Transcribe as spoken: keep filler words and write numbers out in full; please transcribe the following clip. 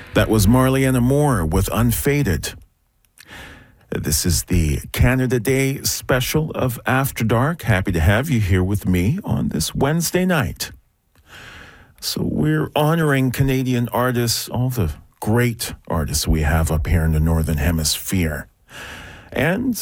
That was Marlena Moore with Unfaded. This is the Canada Day special of After Dark. Happy to have you here with me on this Wednesday night. So we're honoring Canadian artists, all the great artists we have up here in the Northern Hemisphere. And